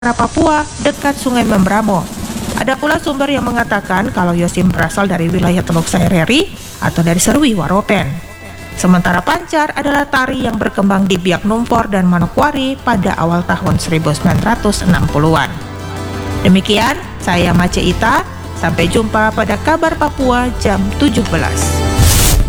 Papua dekat Sungai Membramo. Ada pula sumber yang mengatakan kalau Yosim berasal dari wilayah Teluk Saireri atau dari Serwi Waropen. Sementara Pancar adalah tari yang berkembang di Biak Numfor dan Manokwari pada awal tahun 1960-an. Demikian, saya Mace Ita. Sampai jumpa pada Kabar Papua jam 17.